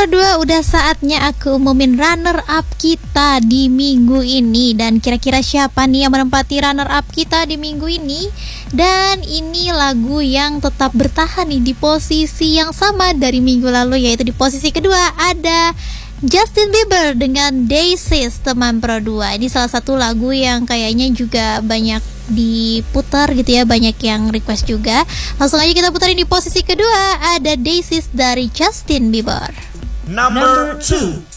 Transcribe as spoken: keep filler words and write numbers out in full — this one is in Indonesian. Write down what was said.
Pro dua, udah saatnya aku umumin runner up kita di minggu ini. Dan kira-kira siapa nih yang menempati runner up kita di minggu ini? Dan ini lagu yang tetap bertahan nih di posisi yang sama dari minggu lalu, yaitu di posisi kedua ada Justin Bieber dengan Daisies, teman Pro dua. Ini salah satu lagu yang kayaknya juga banyak diputar gitu ya, banyak yang request juga. Langsung aja kita putarin di posisi kedua, ada Daisies dari Justin Bieber. Number two.